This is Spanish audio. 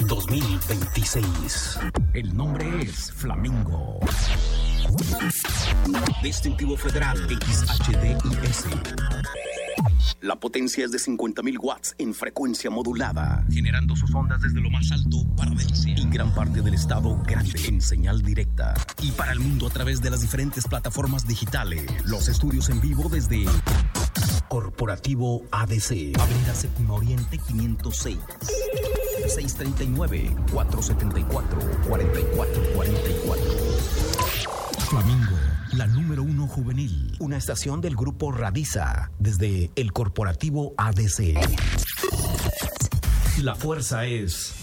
2026. El nombre es Flamingo. Distintivo Federal XHDIS. La potencia es de 50.000 watts en frecuencia modulada, generando sus ondas desde lo más alto para Delcia y gran parte del estado grande en señal directa. Y para el mundo a través de las diferentes plataformas digitales. Los estudios en vivo desde Corporativo ADC, Avenida Séptimo Oriente 506, 639-474-4444. Flamingo, la número 1 juvenil. Una estación del grupo Radiza desde el Corporativo ADC. La fuerza es